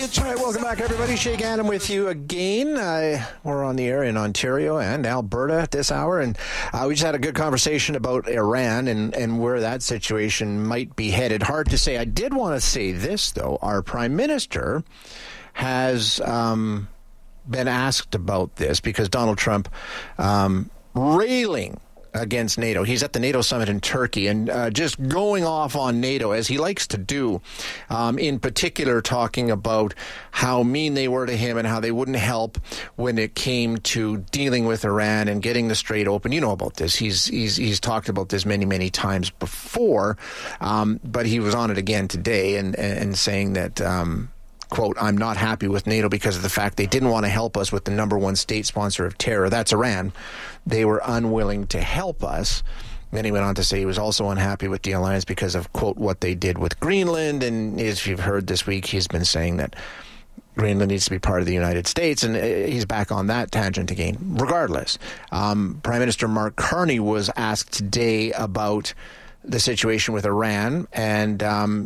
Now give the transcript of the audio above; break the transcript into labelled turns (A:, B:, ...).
A: All right, welcome back, everybody. Shay Gannon with you again. We're on the air in Ontario and Alberta at this hour, and we just had a good conversation about Iran and where that situation might be headed. Hard to say. I did want to say this, though. Our Prime Minister has been asked about this because Donald Trump railing against NATO. He's at the NATO summit in Turkey and just going off on NATO, as he likes to do, in particular talking about how mean they were to him and how they wouldn't help when it came to dealing with Iran and getting the Strait open. You know about this. He's talked about this many times before, but he was on it again today and saying that quote, I'm not happy with NATO because of the fact they didn't want to help us with the number one state sponsor of terror. That's Iran. They were unwilling to help us. Then he went on to say he was also unhappy with the alliance because of, quote, what they did with Greenland. And as you've heard this week, he's been saying that Greenland needs to be part of the United States, and he's back on that tangent again. Regardless, Prime Minister Mark Carney was asked today about the situation with Iran, and